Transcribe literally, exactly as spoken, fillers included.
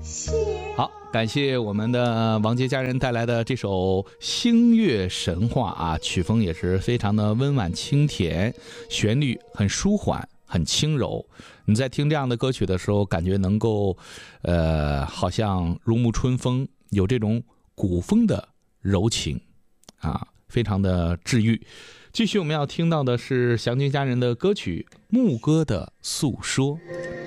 好，感谢我们的王杰家人带来的这首《星月神话》啊，曲风也是非常的温婉清甜，旋律很舒缓很轻柔。你在听这样的歌曲的时候，感觉能够呃好像如沐春风，有这种古风的柔情啊，非常的治愈。继续我们要听到的是祥军家人的歌曲《牧歌的诉说》。